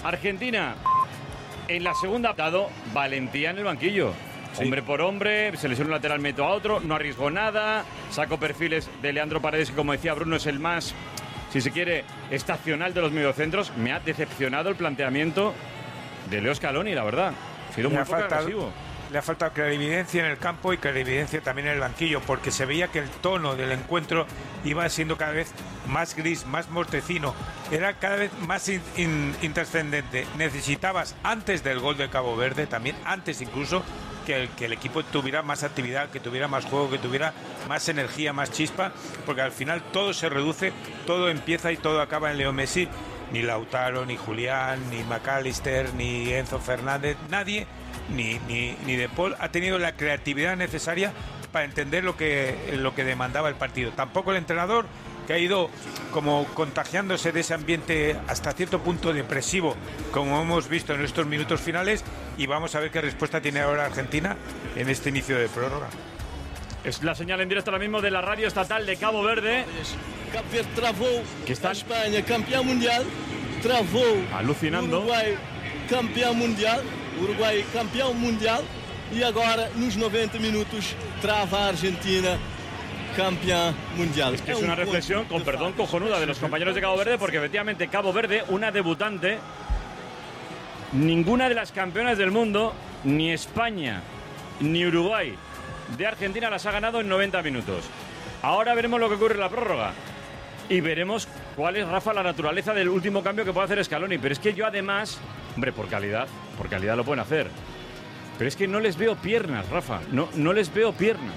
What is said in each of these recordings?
Argentina, en la segunda, dado valentía en el banquillo. Sí. Hombre por hombre, se lesionó un lateral, meto a otro, no arriesgó nada, sacó perfiles de Leandro Paredes, que como decía Bruno es el más, si se quiere, estacional de los mediocentros. Me ha decepcionado el planteamiento de Leo Scaloni, la verdad. Ha sido muy poco agresivo. Le ha faltado clarividencia en el campo y clarividencia también en el banquillo, porque se veía que el tono del encuentro iba siendo cada vez más gris, más mortecino, era cada vez más intrascendente. Necesitabas, antes del gol de Cabo Verde, también antes incluso, que el equipo tuviera más actividad, que tuviera más juego, que tuviera más energía, más chispa, porque al final todo se reduce, todo empieza y todo acaba en Leo Messi. Ni Lautaro, ni Julián, ni McAllister, ni Enzo Fernández, nadie, ni De Paul ha tenido la creatividad necesaria para entender lo que demandaba el partido. Tampoco el entrenador, que ha ido como contagiándose de ese ambiente hasta cierto punto depresivo, como hemos visto en estos minutos finales, y vamos a ver qué respuesta tiene ahora Argentina en este inicio de prórroga. Es la señal en directo ahora mismo de la radio estatal de Cabo Verde. Cabo Verde travou a Espanha campeão mundial, travou alucinando. Uruguai campeão mundial, Uruguai campeão mundial, e agora nos 90 minutos trava a Argentina campeón mundial. Es que es una reflexión, con perdón, cojonuda de los compañeros de Cabo Verde, porque efectivamente Cabo Verde, una debutante, ninguna de las campeonas del mundo, ni España ni Uruguay de Argentina, las ha ganado en 90 minutos. Ahora veremos lo que ocurre en la prórroga y veremos cuál es, Rafa, la naturaleza del último cambio que puede hacer Scaloni. Pero es que yo además, hombre, por calidad lo pueden hacer, pero es que no les veo piernas, Rafa, no les veo piernas.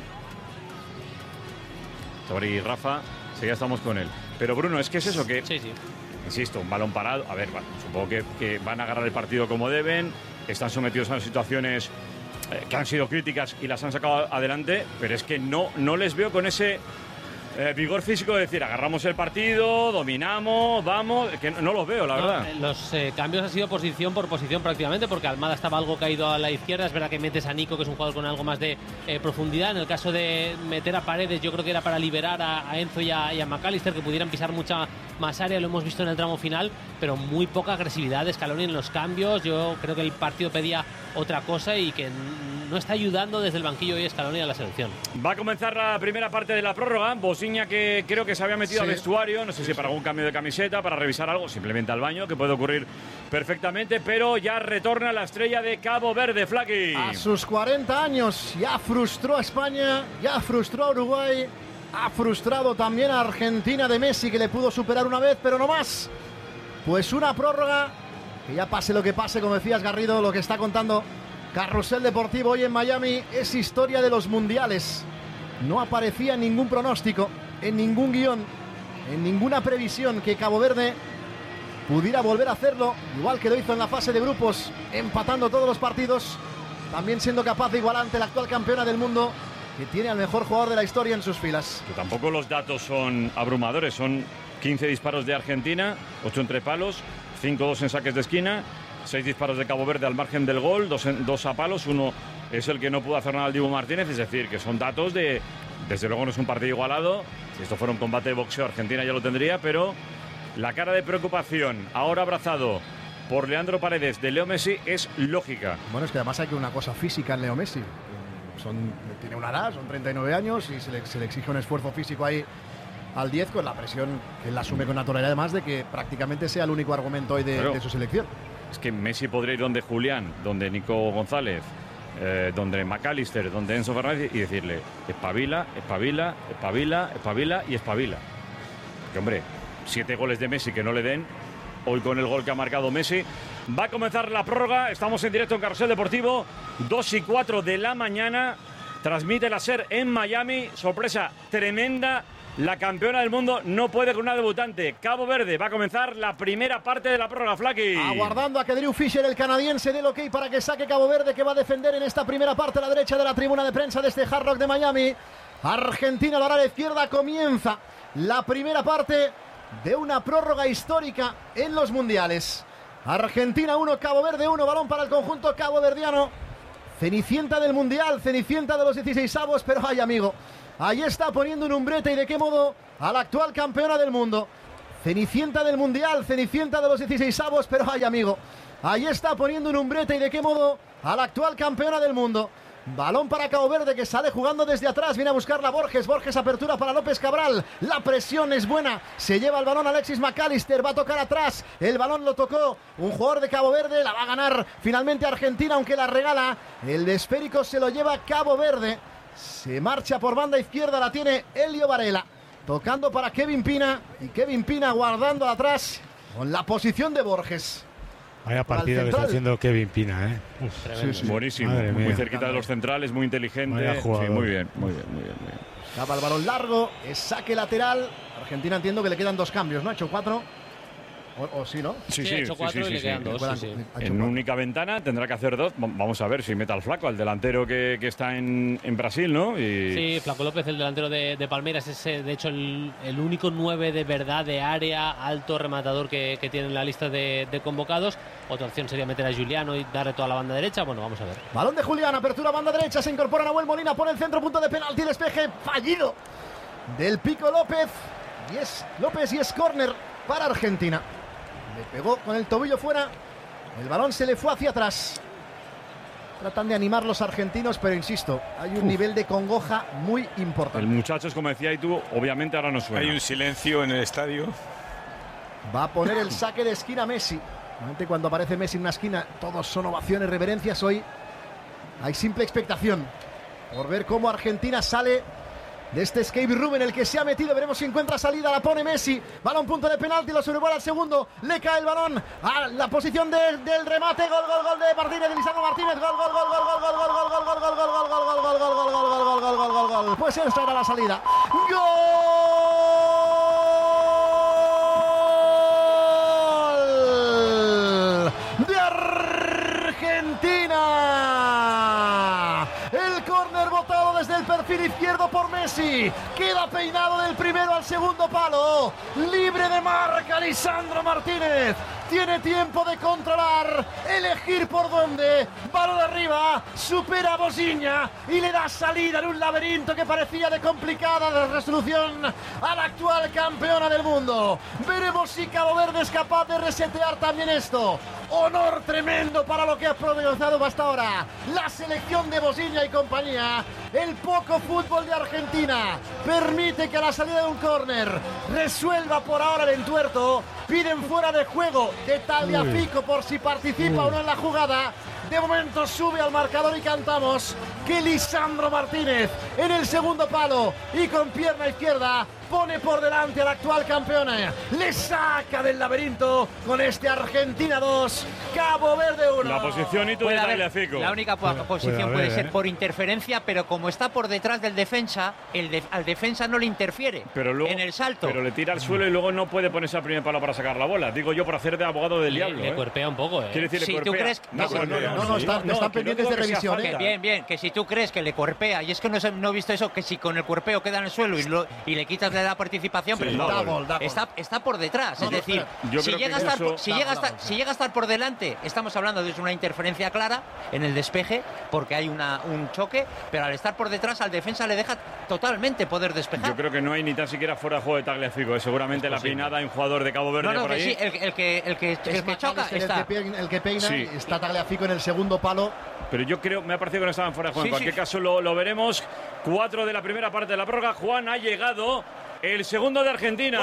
Sobre Rafa, sí, ya estamos con él. Pero Bruno, es que es eso que... Sí. Insisto, un balón parado. A ver, bueno, supongo que van a agarrar el partido como deben. Están sometidos a situaciones que han sido críticas y las han sacado adelante. Pero es que no les veo con ese vigor físico de decir, agarramos el partido, dominamos, vamos... Que no los veo, la verdad. Los cambios han sido posición por posición prácticamente, porque Almada estaba algo caído a la izquierda. Es verdad que metes a Nico, que es un jugador con algo más de profundidad. En el caso de meter a Paredes, yo creo que era para liberar a Enzo y a McAllister, que pudieran pisar mucha más área. Lo hemos visto en el tramo final, pero muy poca agresividad de Scaloni en los cambios. Yo creo que el partido pedía otra cosa y que no está ayudando desde el banquillo hoy Scaloni a la selección. Va a comenzar la primera parte de la prórroga. Bosiña, que creo que se había metido al vestuario, no sé si para algún cambio de camiseta, para revisar algo, simplemente al baño, que puede ocurrir perfectamente, pero ya retorna la estrella de Cabo Verde, Flaqui. A sus 40 años ya frustró a España, ya frustró a Uruguay, ha frustrado también a Argentina de Messi, que le pudo superar una vez, pero no más. Pues una prórroga, que ya pase lo que pase, como decías, Garrido, lo que está contando Carrusel Deportivo hoy en Miami es historia de los mundiales. No aparecía en ningún pronóstico, en ningún guión, en ninguna previsión que Cabo Verde pudiera volver a hacerlo, igual que lo hizo en la fase de grupos, empatando todos los partidos, también siendo capaz de igualar ante la actual campeona del mundo, que tiene al mejor jugador de la historia en sus filas. Que tampoco los datos son abrumadores, son 15 disparos de Argentina, 8 entre palos, 5-2 en saques de esquina, 6 disparos de Cabo Verde al margen del gol, 2 a palos, 1 es el que no pudo hacer nada al Dibu Martínez. Es decir, que son datos de... Desde luego no es un partido igualado. Si esto fuera un combate de boxeo, Argentina ya lo tendría, pero la cara de preocupación, ahora abrazado por Leandro Paredes, de Leo Messi, es lógica. Bueno, es que además hay que una cosa física en Leo Messi. Tiene una edad, son 39 años y se le exige un esfuerzo físico ahí al 10, con la presión que él asume con naturalidad, además de que prácticamente sea el único argumento hoy de su selección. Es que Messi podría ir donde Julián, donde Nico González, donde McAllister, donde Enzo Fernández, y decirle, espabila y espabila. Porque, hombre, 7 goles de Messi que no le den, hoy con el gol que ha marcado Messi. Va a comenzar la prórroga, estamos en directo en Carrusel Deportivo, 2:04 de la mañana, transmite la SER en Miami, sorpresa tremenda. La campeona del mundo no puede con una debutante. Cabo Verde, va a comenzar la primera parte de la prórroga, Flaqui. Aguardando a que Drew Fisher, el canadiense, dé el ok para que saque Cabo Verde, que va a defender en esta primera parte a la derecha de la tribuna de prensa de este Hard Rock de Miami. Argentina lo hará a la izquierda. Comienza la primera parte de una prórroga histórica en los mundiales. Argentina 1, Cabo Verde 1. Balón para el conjunto caboverdiano. Cenicienta del mundial, cenicienta de los 16avos, pero ay, amigo, ahí está poniendo un umbrete, y de qué modo, a la actual campeona del mundo. Cenicienta del Mundial, Cenicienta de los 16avos, pero ay, amigo, ahí está poniendo un umbrete, y de qué modo, a la actual campeona del mundo. Balón para Cabo Verde, que sale jugando desde atrás, viene a buscarla Borges, apertura para López Cabral, la presión es buena, se lleva el balón Alexis McAllister, va a tocar atrás, el balón lo tocó un jugador de Cabo Verde, la va a ganar finalmente Argentina, aunque la regala, el esférico se lo lleva Cabo Verde, se marcha por banda izquierda, la tiene Elio Varela, tocando para Kevin Pina, y Kevin Pina guardando atrás con la posición de Borges. Vaya partido que está haciendo Kevin Pina, ¿eh? Sí. Buenísimo, muy cerquita de los centrales, muy inteligente. Sí, muy bien. Escapa el balón largo, es saque lateral. Argentina entiendo que le quedan 2 cambios, ¿no? Ha hecho 4. O sí, ¿no? Sí, ha hecho 4 y le quedan 2. En única ventana tendrá que hacer 2. Vamos a ver si mete al Flaco, al delantero que está en Brasil, ¿no? Sí, Flaco López, el delantero de Palmeiras, es de hecho el único 9 de verdad de área, alto rematador que tiene en la lista de convocados. Otra opción sería meter a Juliano y darle toda la banda derecha. Bueno, vamos a ver. Balón de Julián, apertura banda derecha, se incorpora Nahuel Molina, pone el centro, punto de penalti, despeje fallido del Pico López. Y es córner para Argentina. Le pegó con el tobillo fuera, el balón se le fue hacia atrás. Tratan de animar los argentinos, pero insisto, hay un nivel de congoja muy importante. El muchacho, es como decía, y tú, obviamente ahora no suena. Hay un silencio en el estadio. Va a poner el saque de esquina Messi. Normalmente cuando aparece Messi en una esquina, todos son ovaciones, reverencias. Hoy hay simple expectación por ver cómo Argentina sale de este escape room en el que se ha metido. Veremos si encuentra salida, la pone Messi, balón punto de penalti, lo sobrevuela al segundo, le cae el balón a la posición del remate, gol de Martínez, de Lisandro Martínez, gol. Pues esta era la salida. ¡Gol de Argentina! El córner botado desde el perfil izquierdo por Messi. Queda peinado del primero al segundo palo. Libre de marca Lisandro Martínez. Tiene tiempo de controlar, elegir por dónde. Balón arriba, supera a Bosiña y le da salida en un laberinto que parecía de complicada resolución a la actual campeona del mundo. Veremos si Cabo Verde es capaz de resetear también esto. Honor tremendo para lo que ha protagonizado hasta ahora la selección de Bosiña y compañía. El poco fútbol de Argentina permite que a la salida de un córner resuelva por ahora el entuerto. Piden fuera de juego de Tagliafico por si participa o no en la jugada. De momento sube al marcador y cantamos que Lisandro Martínez en el segundo palo y con pierna izquierda pone por delante a la actual campeona. Le saca del laberinto con este Argentina 2, Cabo Verde 1. La posición y tú de Tagliafico. La única posición puede ser por interferencia, pero como está por detrás del defensa, al defensa no le interfiere en el salto. Pero le tira al suelo y luego no puede ponerse al primer palo para sacar la bola. Digo yo por hacer de abogado del diablo. Le cuerpea un poco, ¿eh? Quiere decir, si tú crees están pendientes de revisión. Bien, que si tú crees que le cuerpea, y es que no he visto eso, que si con el cuerpeo queda en el suelo y le quitas de la participación, pero está por detrás. Es decir, si llega a estar por delante, estamos hablando de una interferencia clara en el despeje, porque hay un choque, pero al estar por detrás al defensa le deja totalmente poder despejar. Yo creo que no hay ni tan siquiera fuera de juego de Tagliafico. Seguramente la peinada hay un jugador de Cabo Verde por ahí. Sí, el que choca está. El que peina, está Tagliafico en el segundo palo. Pero yo creo, me ha parecido que no estaban fuera de juego. En cualquier caso lo veremos. 4 de la primera parte de la prórroga. Juan, ha llegado el segundo de Argentina.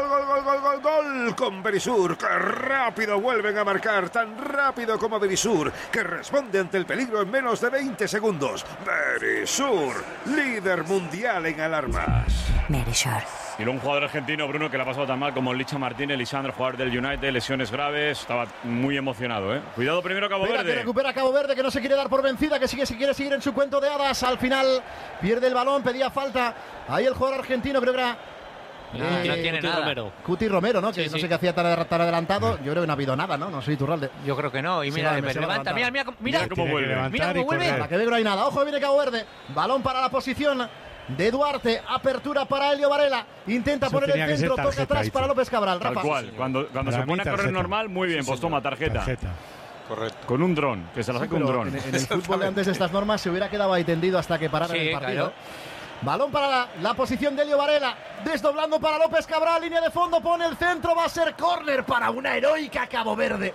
Gol con Berisur. ¡Qué rápido vuelven a marcar! Tan rápido como Berisur, que responde ante el peligro en menos de 20 segundos. Berisur, líder mundial en alarmas. Berisur. Y luego un jugador argentino, Bruno, que le ha pasado tan mal como Licha Martínez, Lisandro, jugador del United, lesiones graves. Estaba muy emocionado, ¿eh? Cuidado primero Cabo Verde. Que recupera Cabo Verde, que no se quiere dar por vencida, que quiere seguir en su cuento de hadas. Al final pierde el balón, pedía falta. Ahí el jugador argentino, creo que era... no tiene nada. Cuti Romero, ¿no? Que Sí, no sé qué hacía tan adelantado. Yo creo que no ha habido nada, ¿no? No soy Iturralde. Yo creo que no. Y mira, levanta. Mira cómo vuelve. Mira cómo vuelve. Para que ve que no hay nada. Ojo, viene Cabo Verde. Balón para la posición de Duarte. Apertura para Elio Varela. Intenta poner el centro. Toca atrás para López Cabral. Tal cual. Cuando se pone a correr normal, muy bien. Pues toma tarjeta. Correcto. Con un dron, que se la saque un dron. En el fútbol de antes de estas normas se hubiera quedado ahí tendido hasta que parara el partido. Claro. Balón para la posición de Elio Varela, desdoblando para López Cabral, línea de fondo, pone el centro, va a ser córner para una heroica Cabo Verde.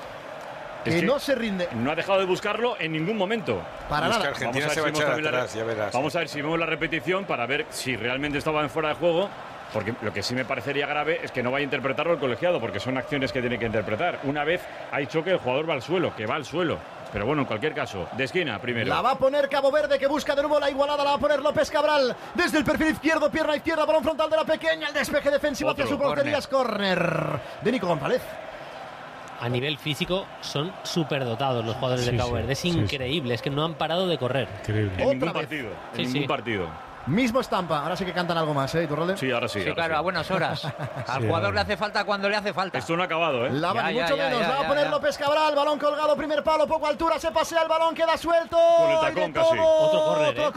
Que no se rinde. No ha dejado de buscarlo en ningún momento. Para nada. Argentina se va a echar atrás, ya verás. Vamos a ver si vemos la repetición para ver si realmente estaba en fuera de juego. Porque lo que sí me parecería grave es que no vaya a interpretarlo el colegiado, porque son acciones que tiene que interpretar. Una vez hay choque, el jugador va al suelo, que va al suelo. Pero bueno, en cualquier caso, de esquina primero. La va a poner Cabo Verde, que busca de nuevo la igualada. La va a poner López Cabral desde el perfil izquierdo, pierna izquierda, balón frontal de la pequeña. El despeje defensivo hacia su portería es córner de Nico González. A nivel físico son superdotados los jugadores de Cabo Verde. Es increíble, es que no han parado de correr. Increíble. En ningún partido. En ningún partido. Mismo estampa. Ahora sí que cantan algo más, Iturralde. Sí, ahora sí. Sí, claro, a buenas horas. Al jugador le hace falta cuando le hace falta. Esto no ha acabado, ¿eh? La va mucho menos. La va a poner López Cabral. Balón colgado, primer palo, poco altura. Se pasea el balón, queda suelto. Con el tacón casi. Otro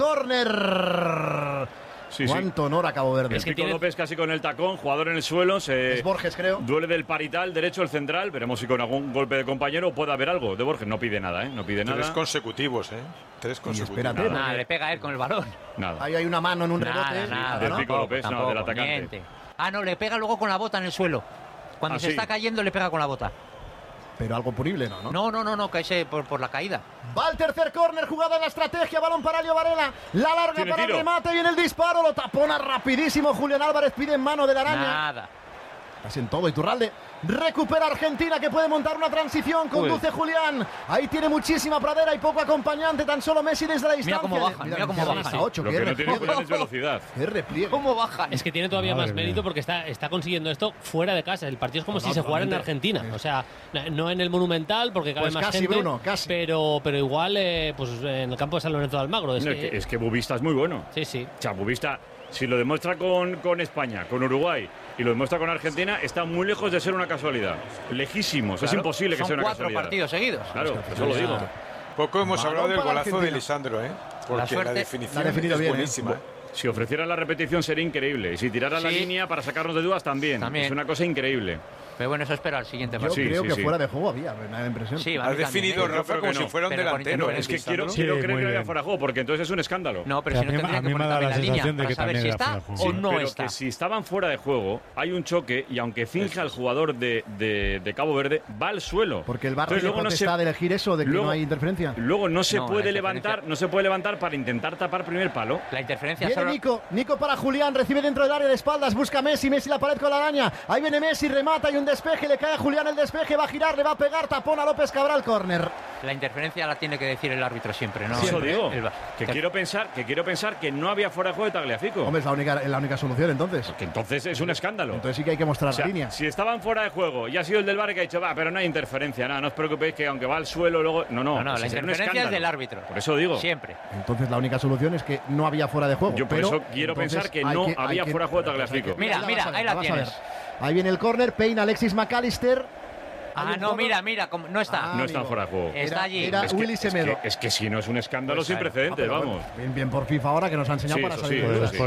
córner. Sí, Cuánto honor a Cabo Verde. Es que tiene... López casi con el tacón, jugador en el suelo. Es Borges, creo. Duele del parital, derecho el central. Veremos si con algún golpe de compañero puede haber algo. De Borges no pide nada, ¿eh? No pide nada. 3 consecutivos, ¿eh? 3 consecutivos. Espérate. Nada, le pega a él con el balón. Nada. Ahí hay una mano en un rebote. Nada, del ¿no? Pico López, Tampoco, no, del atacante. Niente. No, le pega luego con la bota en el suelo. Cuando se está cayendo, le pega con la bota. Pero algo punible, ¿no? No, cae por la caída. Va el tercer córner, jugada en la estrategia, balón para Elio Varela, la larga para el remate, viene el disparo, lo tapona rapidísimo Julián Álvarez, pide en mano de la araña. Nada. Estás en todo, Iturralde. Recupera Argentina, que puede montar una transición, conduce Julián. Ahí tiene muchísima pradera y poco acompañante, tan solo Messi desde la distancia. Mira cómo bajan. Lo que no tiene Julián es velocidad. Qué repliegue. ¿Cómo bajan? Es que tiene todavía más mérito porque está consiguiendo esto fuera de casa. El partido es como si se jugara en Argentina. O sea, no en el Monumental porque cabe más casi, gente. Bruno, casi. Pero igual pues en el campo de San Lorenzo de Almagro. Es que Bubista es muy bueno. Sí. O sea, Bubista, si lo demuestra con España, con Uruguay y lo demuestra con Argentina, está muy lejos de ser una casualidad. Lejísimos. Claro, es imposible que sea una casualidad. Son 4 partidos seguidos. Claro, eso lo digo. Poco hemos hablado del golazo de Lisandro, ¿eh? Porque la definición es bien, buenísima. Si ofreciera la repetición sería increíble. Y si tirara la línea para sacarnos de dudas también. Es una cosa increíble. Pero bueno, eso espera al siguiente partido. Yo creo que fuera de juego había, me da la impresión. Sí, has definido, Rafa, como si fuera un delantero. Es que quiero creer que haya fuera de juego, porque entonces es un escándalo. No, pero si no tendría que poner también la línea para saber si está o no está. Que si estaban fuera de juego, hay un choque y aunque finja el jugador de Cabo Verde, va al suelo. Porque el VAR tiene potestad de elegir eso, de que no hay interferencia. Luego no se puede levantar para intentar tapar primer palo. La interferencia viene Nico para Julián, recibe dentro del área de espaldas, busca Messi la pared con la araña. Ahí viene Messi, remata y un despeje, le cae a Julián el despeje, va a girar, le va a pegar, tapón a López Cabral, córner. La interferencia la tiene que decir el árbitro siempre, ¿no? Eso digo, que quiero pensar que no había fuera de juego de Tagliafico. Hombre, es la única solución entonces. Porque entonces es un escándalo. Entonces sí que hay que mostrar la línea. Si estaban fuera de juego y ha sido el del VAR que ha dicho, pero no hay interferencia, nada, no os preocupéis que aunque va al suelo luego... No, la interferencia es del árbitro. Por eso digo. Siempre. Entonces la única solución es que no había fuera de juego. Yo por eso quiero pensar que no había fuera de juego de Tagliafico. Mira, ahí la tienes. Ahí viene el córner, peina Alexis McAllister. Mira, no está. No está fuera de juego. Está allí. Era Willy Semedo. Es que si no es un escándalo sin precedentes, vamos. Bien por FIFA ahora que nos ha enseñado para salir.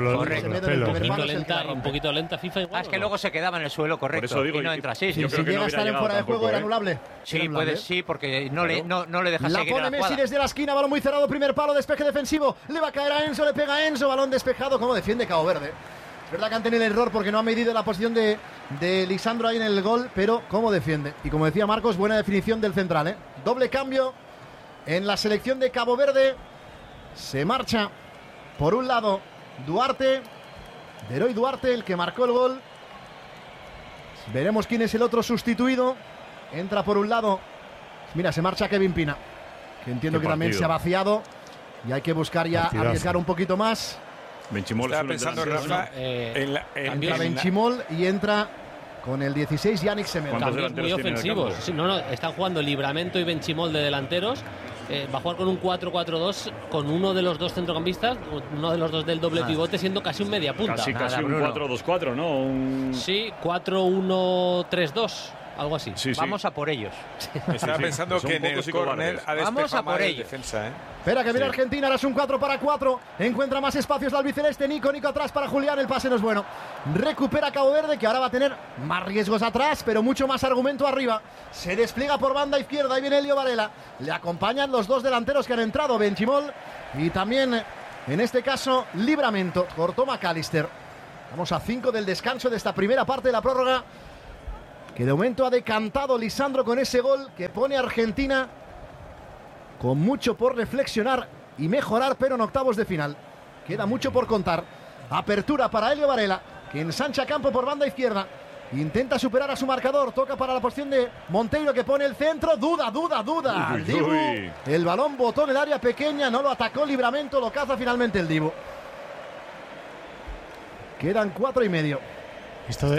Un poquito lenta FIFA igual. Es que luego se quedaba en el suelo, correcto. Y no entra. Sí, si llega a estar en fuera de juego era anulable. Sí, porque no le deja seguir la pone Messi desde la esquina, balón muy cerrado, primer palo, despeje defensivo. Le va a caer a Enzo, le pega a Enzo, balón despejado. ¿Cómo defiende Cabo Verde? Es verdad que han tenido el error porque no ha medido la posición de Lisandro ahí en el gol, pero cómo defiende. Y como decía Marcos, buena definición del central, ¿eh? Doble cambio en la selección de Cabo Verde. Se marcha por un lado Duarte, Deroy Duarte, el que marcó el gol. Veremos quién es el otro sustituido. Entra por un lado, mira, se marcha Kevin Pina, que entiendo que también se ha vaciado y hay que buscar ya arriesgar un poquito más. Benchimol estaba pensando, Rafa, entra Benchimol y entra con el 16 Yannick Semedo. Cambios muy ofensivos. Están jugando Livramento y Benchimol de delanteros. Va a jugar con un 4-4-2 con uno de los dos centrocampistas, uno de los dos del doble pivote, siendo casi un media punta. Casi un 4-2-4, ¿no? Sí, 4-1-3-2. Algo así. Sí. Vamos a por ellos. Estaba pensando que en el córner ha despejado mal el defensa, ¿eh? Espera que viene Argentina, ahora es un 4-4. Encuentra más espacios la albiceleste. Nico atrás para Julián, el pase no es bueno. Recupera Cabo Verde, que ahora va a tener más riesgos atrás, pero mucho más argumento arriba. Se despliega por banda izquierda, ahí viene Elio Varela. Le acompañan los dos delanteros que han entrado, Benchimol y también En este caso, Livramento. Cortó McAllister. Vamos a 5 del descanso de esta primera parte de la prórroga, que de momento ha decantado Lisandro con ese gol que pone a Argentina con mucho por reflexionar y mejorar, pero en octavos de final. Queda mucho por contar. Apertura para Elio Varela, que ensancha campo por banda izquierda. Intenta superar a su marcador. Toca para la posición de Monteiro, que pone el centro. Duda. El Dibu. El balón botó en el área pequeña. No lo atacó Livramento. Lo caza finalmente el Dibu. Quedan 4 y medio. Esto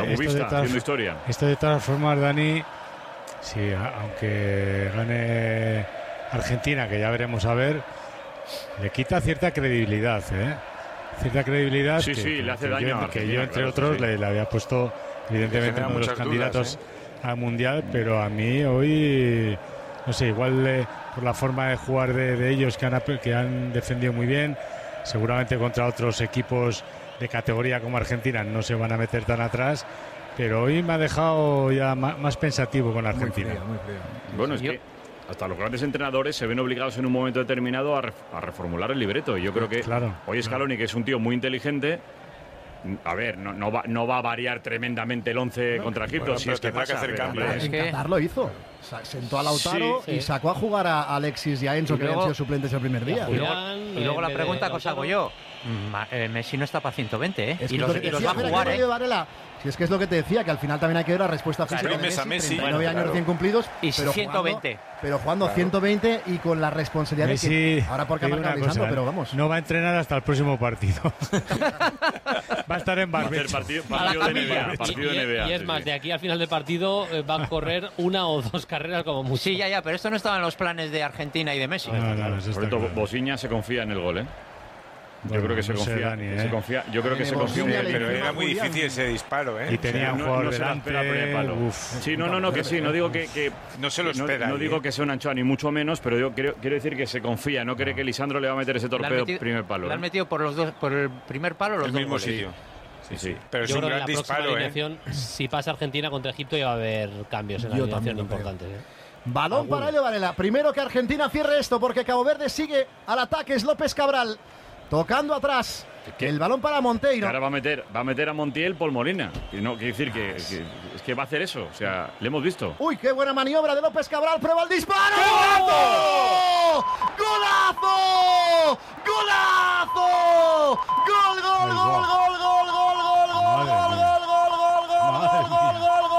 de todas formas, Dani, sí, aunque gane Argentina, que ya veremos a ver, le quita cierta credibilidad, cierta credibilidad le hace daño que yo entre otros le había puesto evidentemente uno de los candidatos al Mundial, pero a mí hoy, no sé, igual por la forma de jugar de ellos que han defendido muy bien, seguramente contra otros equipos de categoría como Argentina no se van a meter tan atrás, pero hoy me ha dejado ya más pensativo con Argentina. Muy frío. Bueno, es que hasta los grandes entrenadores se ven obligados en un momento determinado a reformular el libreto. Y yo creo que hoy Scaloni, que es un tío muy inteligente, a ver, no va a variar tremendamente el 11 contra Egipto. Si es que tendrá que hacer cambios. En Qatar lo hizo. Sentó a Lautaro y sacó a jugar a Alexis y a Enzo, que habían sido suplentes el primer día. Y luego la pregunta que os hago yo. Messi no está para 120, y los va a jugar, Si es que es lo que te decía, que al final también hay que ver la respuesta física de Messi, 39 años recién cumplidos, y pero 120. Jugando 120 y con la responsabilidad Messi, de que ahora porque ha marcado Lisandro, pero vamos. No va a entrenar hasta el próximo partido. Va a estar en Barbech. Partido de NBA. Y es más, de aquí al final del partido va a correr 1 o 2 carreras como mucho. Sí, ya, pero esto no estaba en los planes de Argentina y de Messi. Por cierto, Bosiña se confía en el gol, Yo creo que se confía. Yo creo que se confía. Pero era muy difícil ese disparo, Y tenía un jugador delante. Sí, que sí. No digo que no se lo espera. No digo que sea un Anchoa, ni mucho menos, pero yo quiero decir que se confía. No cree que Lisandro le va a meter ese torpedo primer palo. Le han metido por el primer palo los dos goles. Sitio. Sí. Pero es un gran disparo, Si pasa Argentina contra Egipto, ya va a haber cambios en la alineación importantes. Balón para Elio Varela. Primero que Argentina cierre esto, porque Cabo Verde sigue al ataque. Es López Cabral tocando atrás. El balón para Monteiro. Ahora va a meter a Montiel Paul Molina. Y no quiere decir que es que va a hacer eso. O sea, le hemos visto. Uy, qué buena maniobra de López Cabral. Prueba el disparo. ¡Golazo! ¡Golazo! ¡Golazo! ¡Gol, gol, gol, gol, gol, gol, gol, gol, gol, gol, gol, gol, gol,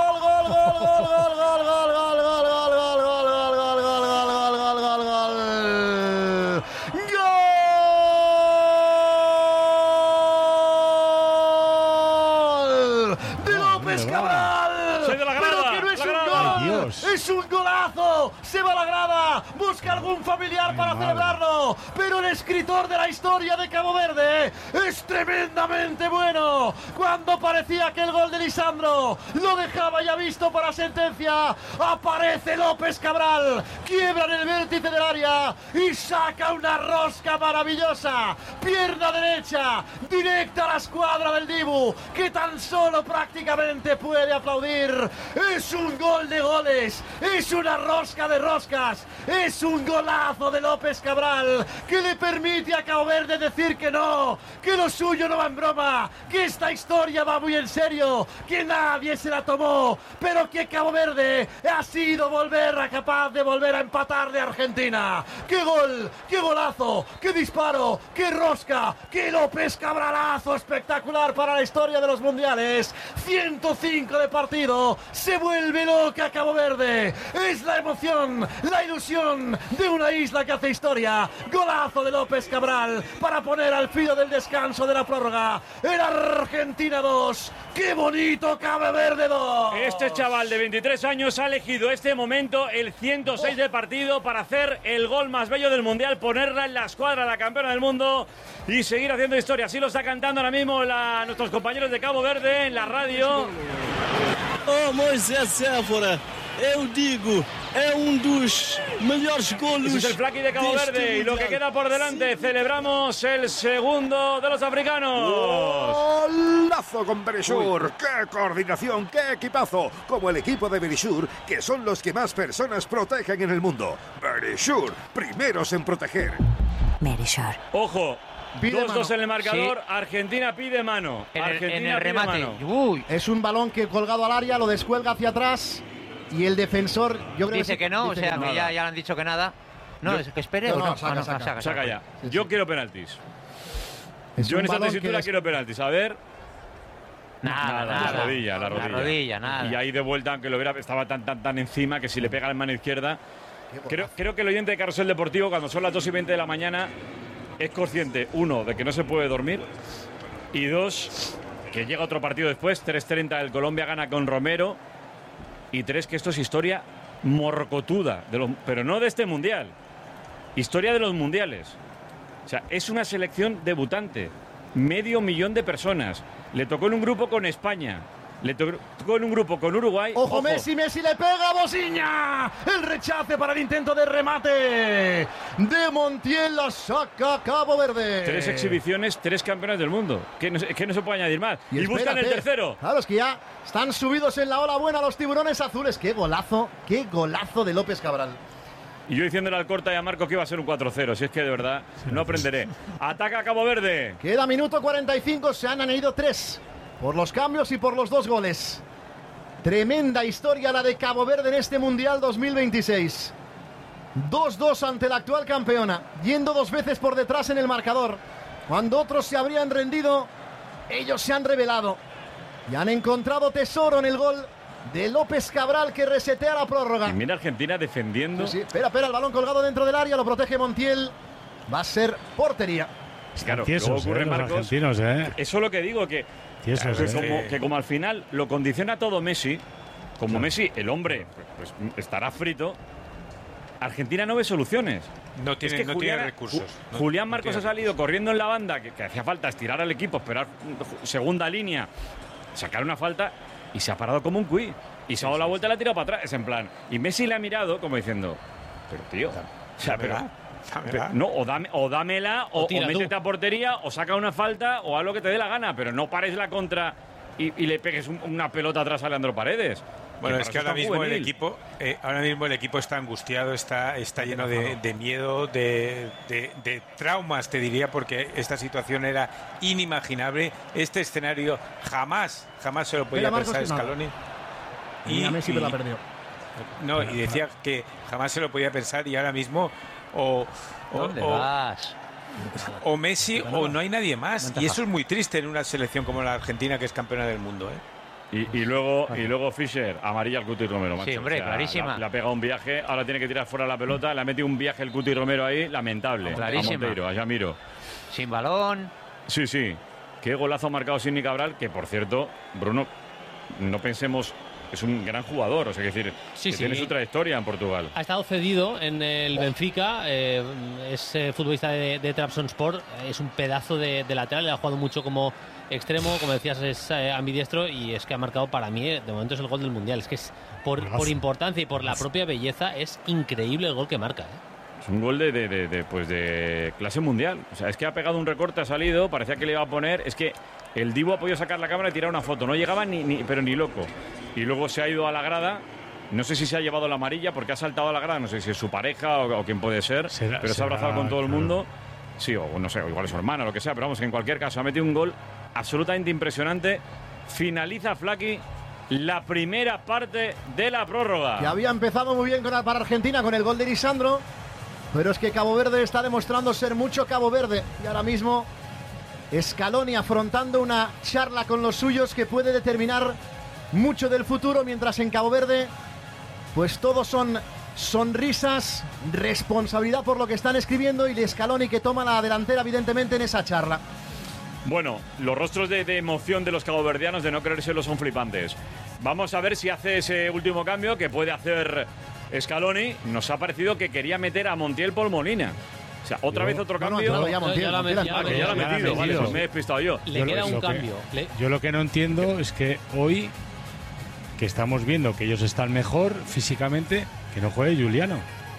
¡es un golazo! ¡Se va a la grada! ¡Busca algún familiar para celebrarlo! Pero el escritor de la historia de Cabo Verde es tremendamente bueno. Cuando parecía que el gol de Lisandro lo dejaba ya visto para sentencia, aparece López Cabral, quiebra en el vértice del área y saca una rosca maravillosa. Pierna derecha, directa a la escuadra del Dibu, que tan solo prácticamente puede aplaudir. Es un gol de goles, es una rosca de roscas, es un golazo de López Cabral que le permite a Cabo Verde decir que no, que lo suyo no va en broma, que esta historia va muy en serio, que nadie se la tomó, pero que Cabo Verde ha sido capaz de volver a empatar de Argentina. ¡Qué gol! ¡Qué golazo! ¡Qué disparo! ¡Qué rosca! ¡Qué López Cabralazo espectacular para la historia de los mundiales! 105 de partido, se vuelve loca Cabo Verde, es la emoción, la ilusión de una isla que hace historia. Golazo de López Cabral para poner al filo del descanso de la prórroga el Argentina 2. ¡Qué bonito Cabo Verde 2! Este chaval de 23 años ha elegido este momento, el 106 de partido, para hacer el gol más bello del mundial, ponerla en la escuadra, la campeona del mundo, y seguir haciendo historia. Así lo está cantando ahora mismo nuestros compañeros de Cabo Verde en la radio. Oh, Moisés Séfora, eu digo, é dos melhores golos. Ese es el Flaqui de Cabo Verde y lo que queda por delante, celebramos el segundo de los africanos. ¡Golazo con Berisur! ¡Qué coordinación, qué equipazo! Como el equipo de Berisur, que son los que más personas protegen en el mundo. Berisur, primeros en proteger. Verisur. Ojo, 2-2 en el marcador. Sí. Argentina pide mano. En el remate. Uy. Es un balón que colgado al área lo descuelga hacia atrás y el defensor, yo creo dice que no, o sea, que ya le han dicho que nada. No, es que espere. Saca ya. Yo quiero penaltis. Yo en esta tesitura quiero penaltis. A ver. Nada. La rodilla. Nada. Y ahí de vuelta, aunque lo hubiera, estaba tan encima que si le pega la mano izquierda. Creo que el oyente de Carrusel Deportivo, cuando son las 2:20 de la mañana, es consciente, 1, de que no se puede dormir, y 2, que llega otro partido después, 3:30, el Colombia gana con Romero, y 3, que esto es historia morrocotuda, pero no de este mundial, historia de los mundiales. O sea, es una selección debutante, 500.000 de personas. Le tocó en un grupo con España. Le tocó en un grupo con Uruguay. ¡Ojo! Messi le pega a Bosiña. El rechace para el intento de remate de Montiel. La saca Cabo Verde. 3 exhibiciones, 3 campeones del mundo. Que no se puede añadir más. Y buscan el tercero. Claro, es que ya están subidos en la ola buena los tiburones azules. ¡Qué golazo de López Cabral! Y yo diciéndole al Corta y a Marco que iba a ser un 4-0. Si es que de verdad no aprenderé. Ataca Cabo Verde. Queda minuto 45. Se han añadido 3. Por los cambios y por los 2 goles. Tremenda historia la de Cabo Verde en este Mundial 2026. 2-2 ante la actual campeona, yendo 2 veces por detrás en el marcador. Cuando otros se habrían rendido, ellos se han revelado. Y han encontrado tesoro en el gol de López Cabral, que resetea la prórroga. Y mira Argentina defendiendo. Sí. Espera, el balón colgado dentro del área, lo protege Montiel. Va a ser portería. Claro, luego ocurre Marcos. Argentinos, Eso es lo que digo, que como al final lo condiciona todo Messi, como Messi, el hombre, pues estará frito. Argentina no ve soluciones. No tiene recursos. Julián Marcos ha salido corriendo en la banda, que hacía falta estirar al equipo, esperar segunda línea, sacar una falta, y se ha parado como un cuy. Y se ha dado la vuelta y la ha tirado para atrás. Es en plan. Y Messi le ha mirado como diciendo, pero tío, o dámela, o métete a portería, o saca una falta, o haz lo que te dé la gana, pero no pares la contra y le pegues una pelota atrás a Leandro Paredes. Bueno, es que ahora mismo el equipo está angustiado, está lleno de miedo, de traumas, te diría, porque esta situación era inimaginable. Este escenario jamás se lo podía pensar Scaloni. Y a Messi me la perdió. No, y decía que jamás se lo podía pensar, y ahora mismo ¿Dónde vas? O Messi o no hay nadie más. Y eso es muy triste en una selección como la Argentina, que es campeona del mundo, Y luego Fischer, amarilla al Cuti Romero, macho. Sí, hombre, clarísima. Le ha pegado un viaje, ahora tiene que tirar fuera la pelota, le ha metido un viaje el Cuti Romero ahí, lamentable. Clarísima. A Monteiro, a Yamiro. Sin balón. Sí. Qué golazo ha marcado Sidney Cabral, que por cierto, Bruno, no pensemos, es un gran jugador, o sea, que tiene su trayectoria en Portugal. Ha estado cedido en el Benfica, es futbolista de Trabzonspor, es un pedazo de lateral, le ha jugado mucho como extremo, como decías, es ambidiestro, y es que ha marcado, para mí, de momento es el gol del Mundial. Es que es por importancia y por la propia belleza, es increíble el gol que marca. Es un gol de clase mundial. O sea, es que ha pegado un recorte, ha salido, parecía que le iba a poner. Es que el Dibu ha podido sacar la cámara y tirar una foto. No llegaba pero ni loco. Y luego se ha ido a la grada. No sé si se ha llevado la amarilla porque ha saltado a la grada. No sé si es su pareja o quién puede ser. Pero se ha abrazado con todo el mundo. Sí, o no sé, igual es su hermana, lo que sea. Pero vamos, que en cualquier caso ha metido un gol absolutamente impresionante. Finaliza Flaky la primera parte de la prórroga. Que había empezado muy bien para Argentina con el gol de Lisandro. Pero es que Cabo Verde está demostrando ser mucho Cabo Verde. Y ahora mismo Scaloni afrontando una charla con los suyos que puede determinar mucho del futuro, mientras en Cabo Verde pues todos son sonrisas, responsabilidad por lo que están escribiendo, y de Scaloni, que toma la delantera evidentemente en esa charla. Bueno, los rostros de emoción de los caboverdianos, de no creérselo, son flipantes. Vamos a ver si hace ese último cambio que puede hacer Scaloni. Nos ha parecido que quería meter a Montiel por Molina. O sea, otra vez otro cambio. Ya lo ha metido. Vale, pues me he despistado yo. Le queda un cambio. Yo lo que no entiendo es que hoy, que estamos viendo que ellos están mejor físicamente, que no juegue Juliano.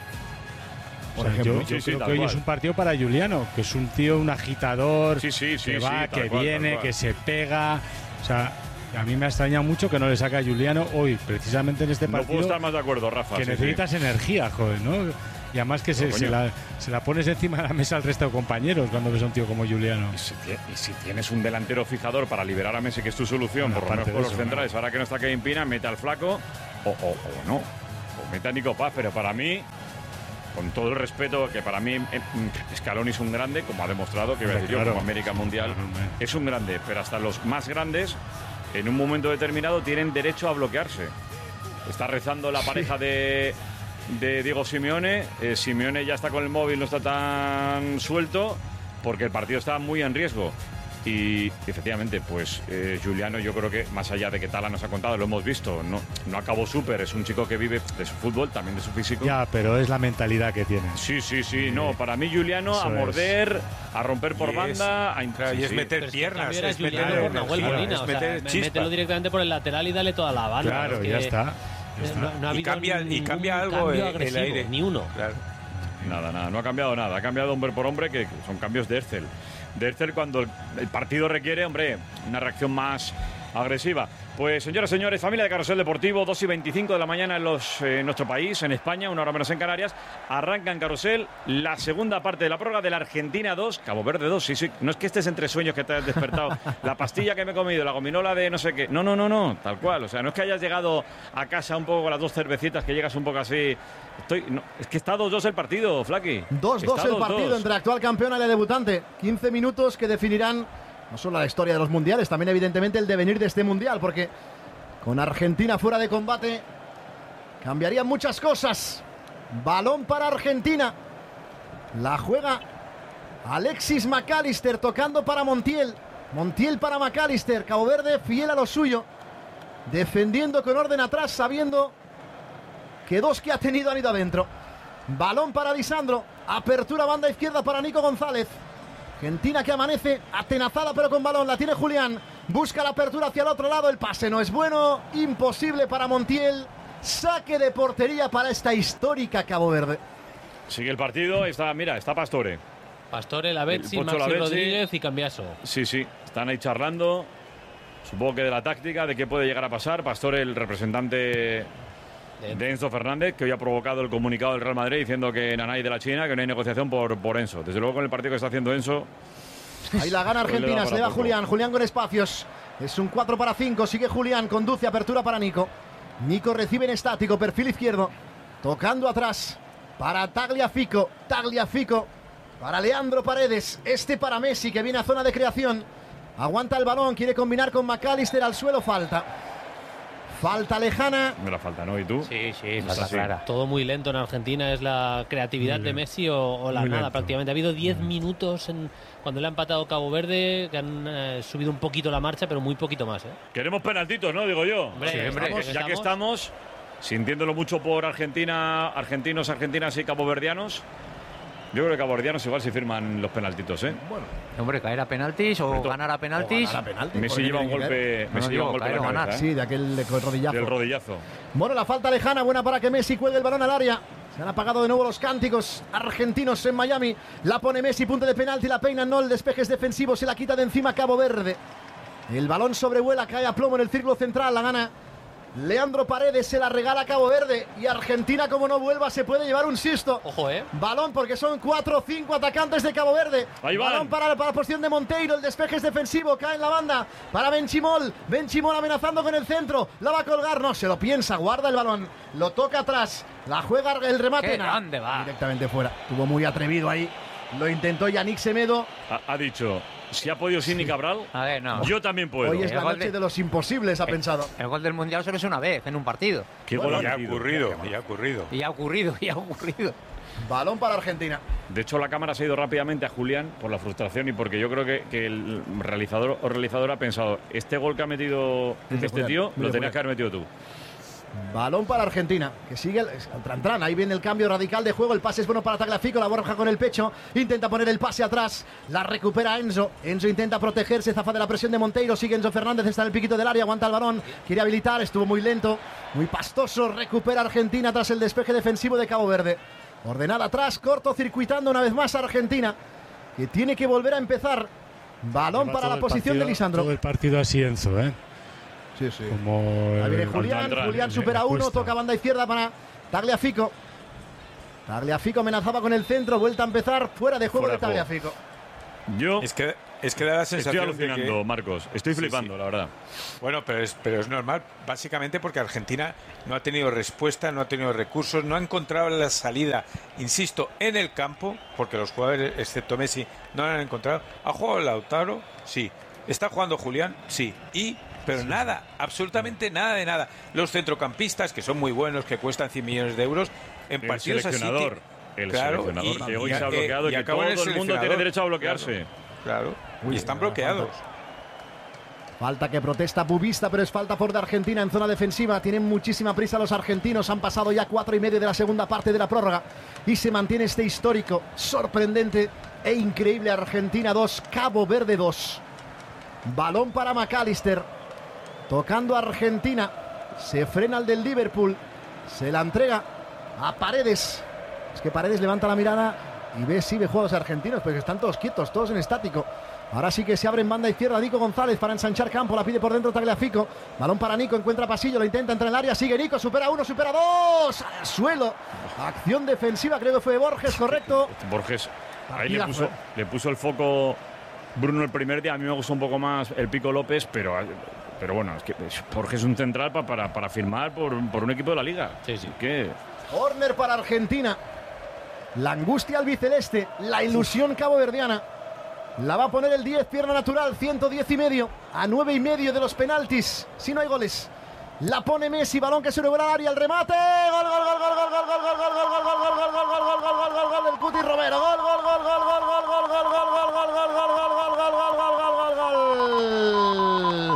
Por ejemplo, yo creo que hoy es un partido para Juliano, que es un tío, un agitador, que va, que viene, que se pega. O sea, a mí me ha extrañado mucho que no le saque a Juliano hoy, precisamente en este partido. No puedo estar más de acuerdo, Rafa. Que necesitas energía, joder, ¿no? Y además que se la pones encima de la mesa al resto de compañeros cuando ves a un tío como Giuliano. Y si tienes un delantero fijador para liberar a Messi, que es tu solución, por lo menos por los centrales, ahora que no está Kevin Pina, mete al flaco o no. O mete a Nico Paz, pero para mí, con todo el respeto, que para mí Scaloni es un grande, como ha demostrado, que como América Mundial, es un grande, pero hasta los más grandes, en un momento determinado, tienen derecho a bloquearse. Está rezando la pareja de Diego Simeone. Simeone ya está con el móvil, no está tan suelto, porque el partido está muy en riesgo. Y efectivamente, pues Giuliano, yo creo que más allá de que Tala nos ha contado, lo hemos visto, no acabó súper, es un chico que vive de su fútbol, también de su físico. Ya, pero es la mentalidad que tiene. Sí, no, para mí Giuliano a morder, a romper por banda, a entrar y es meter piernas, es meter mételo directamente por el lateral y dale toda la banda. Claro, ya está. Y cambia algo el aire. Ni uno. Claro. Nada, no ha cambiado nada. Ha cambiado hombre por hombre, que son cambios de Ercel. De Ercel cuando el partido requiere, una reacción más agresiva. Pues, señoras y señores, familia de Carrusel Deportivo, 2:25 de la mañana en nuestro país, en España, 1 hora menos en Canarias. Arranca en Carrusel la segunda parte de la prórroga de la Argentina 2, Cabo Verde 2. Sí, no es que estés entre sueños que te has despertado. La pastilla que me he comido, la gominola de no sé qué. No, tal cual. O sea, no es que hayas llegado a casa un poco con las 2 cervecitas, que llegas un poco así. Es que está 2-2 el partido, Flaki. 2-2 el partido entre actual campeona y la debutante. 15 minutos que definirán no solo la historia de los mundiales, también evidentemente el devenir de este mundial, porque con Argentina fuera de combate cambiarían muchas cosas. Balón para Argentina. La juega Alexis McAllister tocando para Montiel. Montiel para McAllister. Cabo Verde fiel a lo suyo, defendiendo con orden atrás, sabiendo que 2 que ha tenido han ido adentro. Balón para Lisandro. Apertura banda izquierda para Nico González. Argentina que amanece atenazada pero con balón. La tiene Julián. Busca la apertura hacia el otro lado. El pase no es bueno. Imposible para Montiel. Saque de portería para esta histórica Cabo Verde. Sigue el partido. Está Pastore. Pastore, Lavezzi, Maxi Rodríguez y Cambiaso. Sí. Están ahí charlando. Supongo que de la táctica, de qué puede llegar a pasar. Pastore, el representante de Enzo Fernández, que hoy ha provocado el comunicado del Real Madrid diciendo que Nanay de la China, que no hay negociación por Enzo. Desde luego con el partido que está haciendo Enzo. Ahí la gana Argentina, se le va Julián con espacios. Es un 4-5, sigue Julián, conduce, apertura para Nico. Nico recibe en estático, perfil izquierdo. Tocando atrás para Tagliafico para Leandro Paredes. Para Messi, que viene a zona de creación. Aguanta el balón, quiere combinar con McAllister, al suelo, Falta lejana. Me la falta, ¿no? ¿Y tú? Sí, falta clara. Todo muy lento en Argentina. Es la creatividad de Messi o la nada, prácticamente. Ha habido 10 minutos cuando le ha empatado Cabo Verde, que han subido un poquito la marcha, pero muy poquito más. Queremos penaltitos, ¿no? Digo yo. Hombre, ya que estamos sintiéndolo mucho por argentinas y caboverdianos. Yo creo que caboverdianos igual si firman los penaltitos, ¿eh? Bueno, hombre, caer a penaltis o ganar a penaltis. Messi lleva un golpe. Ganar. Sí, de aquel rodillazo. Del rodillazo. Bueno, la falta lejana, buena para que Messi cuelgue el balón al área. Se han apagado de nuevo los cánticos argentinos en Miami. La pone Messi, punto de penalti, la peina, no, el despeje es defensivo, se la quita de encima Cabo Verde. El balón sobrevuela, cae a plomo en el círculo central, la gana Leandro Paredes, se la regala a Cabo Verde. Y Argentina, como no vuelva, se puede llevar un susto. Ojo, balón, porque son 4 o 5 atacantes de Cabo Verde. Balón para la posición de Monteiro. El despeje es defensivo, cae en la banda para Benchimol. Benchimol amenazando con el centro. La va a colgar, no, se lo piensa, guarda el balón. Lo toca atrás, la juega el remate. Qué grande va. Directamente fuera. Estuvo muy atrevido ahí. Lo intentó Yannick Semedo. Ha dicho, si ha podido Sidney Cabral, a ver, no. Yo también puedo. Hoy es la noche de los imposibles, ha pensado. El gol del Mundial solo es una vez, en un partido. ¿Qué gol ha ocurrido? Y ha ocurrido. Balón para Argentina. De hecho, la cámara se ha ido rápidamente a Julián por la frustración y porque yo creo que el realizador o realizadora ha pensado, este gol que ha metido este tío, lo tenías que haber metido tú. Balón para Argentina, que sigue el tran. Ahí viene el cambio radical de juego. El pase es bueno para Tagliafico, la borja con el pecho. Intenta poner el pase atrás, la recupera Enzo. Enzo intenta protegerse, zafa de la presión de Monteiro. Sigue Enzo Fernández, está en el piquito del área, aguanta el balón, quiere habilitar, estuvo muy lento, muy pastoso. Recupera Argentina tras el despeje defensivo de Cabo Verde. Ordenada atrás, cortocircuitando una vez más a Argentina, que tiene que volver a empezar. Balón para la posición de Lisandro. Todo el partido así, Enzo, Sí. Como ahí viene Julián supera uno, toca banda izquierda para Tagliafico. Tagliafico amenazaba con el centro, vuelta a empezar, fuera de juego de Tagliafico. Yo es que da la sensación estoy alucinando, de que... Marcos, estoy flipando, la verdad. Bueno, pero es normal, básicamente porque Argentina no ha tenido respuesta, no ha tenido recursos, no ha encontrado la salida, insisto, en el campo, porque los jugadores, excepto Messi, no la han encontrado. ¿Ha jugado Lautaro? Sí. ¿Está jugando Julián? Sí. Pero nada, absolutamente nada de nada. Los centrocampistas, que son muy buenos, que cuestan 100 millones de euros, en partidos así... El seleccionador que hoy se ha bloqueado y que todo el mundo tiene derecho a bloquearse. Claro. Y están bloqueados. Falta que protesta Bubista, pero es falta por de Argentina en zona defensiva. Tienen muchísima prisa los argentinos. Han pasado ya 4:30 de la segunda parte de la prórroga. Y se mantiene este histórico, sorprendente e increíble Argentina 2, Cabo Verde 2. Balón para McAllister. Tocando a Argentina. Se frena el del Liverpool. Se la entrega a Paredes. Es que Paredes levanta la mirada y ve juegos argentinos, porque están todos quietos, todos en estático. Ahora sí que se abre en banda izquierda Nico González para ensanchar campo, la pide por dentro Tagliafico. Balón para Nico, encuentra pasillo, lo intenta entrar en el área, sigue Nico, supera 1, supera 2, al suelo. Acción defensiva, creo que fue Borges, correcto. Borges, ahí le puso el foco Bruno el primer día. A mí me gustó un poco más el Pico López, pero bueno, es que Borges es un central para firmar por un equipo de la Liga. Sí. Corner para Argentina. La angustia albiceleste, la ilusión caboverdiana. La va a poner el 10, pierna natural, 110,5, a 9,5 de los penaltis, si no hay goles. La pone Messi, balón que se revela al área, el remate, gol, gol, gol, gol, gol, gol, gol, gol, gol, gol, gol, gol, gol, gol, gol, gol, gol, gol, gol del Cuti Romero, gol, gol, gol, gol, gol, gol, gol, gol, gol, gol, gol, gol, gol, gol, gol, gol, gol, gol, gol,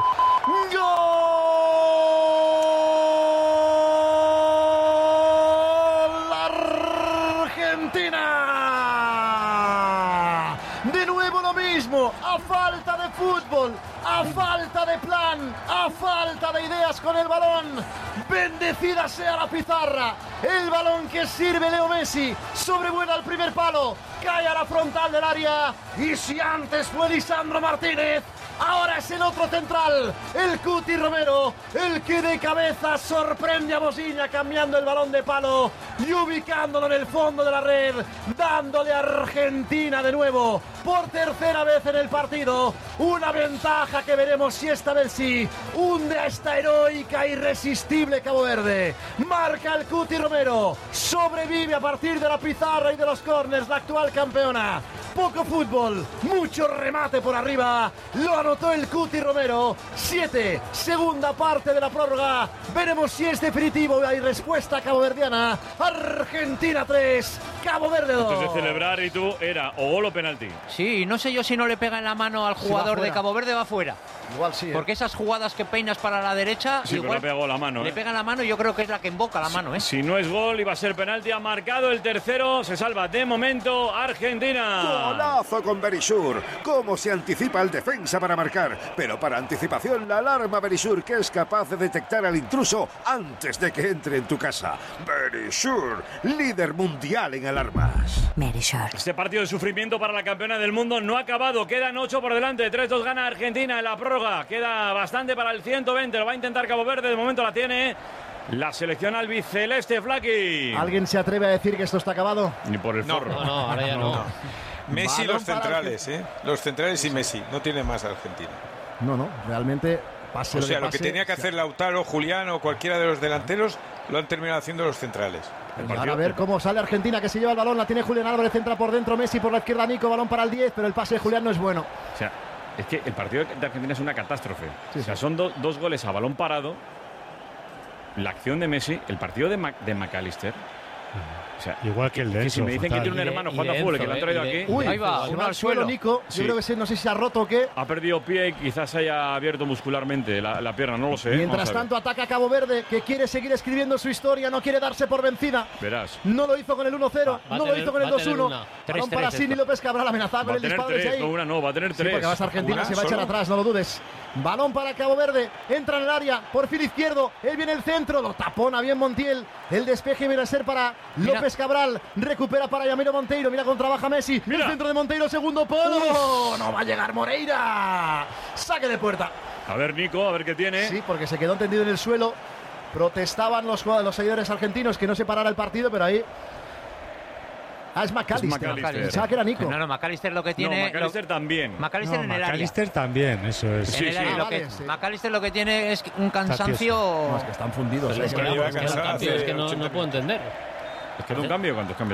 a falta de fútbol, a falta de plan, a falta de ideas con el balón. Bendecida sea la pizarra. El balón que sirve Leo Messi sobrevuela al primer palo, cae a la frontal del área. Y si antes fue Lisandro Martínez, ahora es el otro central, el Cuti Romero, el que de cabeza sorprende a Bosiña cambiando el balón de palo y ubicándolo en el fondo de la red, dándole a Argentina de nuevo, por tercera vez en el partido, una ventaja que veremos si esta vez sí hunde a esta heroica, irresistible Cabo Verde. Marca el Cuti Romero, sobrevive a partir de la pizarra y de los córners la actual campeona. Poco fútbol, mucho remate por arriba, lo anotó el Cuti Romero. 7, segunda parte de la prórroga, veremos si es definitivo. Hay respuesta caboverdiana. Argentina 3, Cabo Verde 2. Antes de celebrar, y tú, era o gol o penalti. Sí, no sé yo si no le pega en la mano al jugador de Cabo Verde, va fuera. Igual sí. Porque esas jugadas que peinas para la derecha, sí, igual pero le pegó la mano. Le pega la mano, yo creo que es la que invoca la mano. Si no es gol, iba a ser penalti. Ha marcado el tercero. Se salva de momento Argentina. Golazo con Berisur. Cómo se anticipa el defensa para marcar. Pero para anticipación, la alarma Berisur, que es capaz de detectar al intruso antes de que entre en tu casa. Berisur, líder mundial en alarmas. Berisur. Este partido de sufrimiento para la campeona del mundo no ha acabado. Quedan 8 por delante. 3-2 gana Argentina en la prórroga. Queda bastante para el 120. Lo va a intentar Cabo Verde. De momento la tiene la selección albiceleste, Flaky. ¿Alguien se atreve a decir que esto está acabado? Ni por el forro. No, ahora ya no. Messi y los centrales, Los centrales y Messi. No tiene más Argentina. No, realmente pase. O sea, lo que tenía que hacer Lautaro, Julián o cualquiera de los delanteros lo han terminado haciendo los centrales. Ahora a ver cómo sale Argentina, que se lleva el balón. La tiene Julián Álvarez, centra por dentro Messi, por la izquierda Nico, balón para el 10, pero el pase de Julián no es bueno. O sea, es que el partido de Argentina es una catástrofe. Sí, o sea, son dos goles a balón parado. La acción de Messi, el partido de McAllister. O sea, igual que el de Enzo, si me dicen que tiene un hermano jugando a fútbol que lo han traído aquí. Uy, ahí va, uno al suelo, Nico. Yo creo que no sé si se ha roto o qué. Ha perdido pie y quizás haya abierto muscularmente la pierna, no lo sé. Mientras tanto, ataca Cabo Verde, que quiere seguir escribiendo su historia, no quiere darse por vencida. Verás. No lo hizo con el 1-0, no lo hizo con el 2-1. Balón para Sini López Cabral, amenazada con el disparo desde ahí. Va a tener 3. Sí, porque vas a Argentina, se va a echar atrás, no lo dudes. Balón para Cabo Verde, entra en el área, perfil izquierdo, él viene el centro, lo tapona bien Montiel. El despeje viene a ser para López Cabral. Recupera para Yamiro Monteiro. Mira cómo trabaja Messi. El centro de Monteiro, segundo palo. No va a llegar Moreira. Saque de puerta. A ver, Nico, a ver qué tiene. Sí, porque se quedó tendido en el suelo. Protestaban los seguidores argentinos que no se parara el partido, pero ahí Es McAllister. Pensaba que era Nico. No, McAllister lo que tiene... McAllister también. McAllister en el área. McAllister también, eso es. Sí. McAllister lo que tiene es un cansancio... No, es que están fundidos. Es que no puedo entender. Es que no un cambio, ¿cuántos cambios?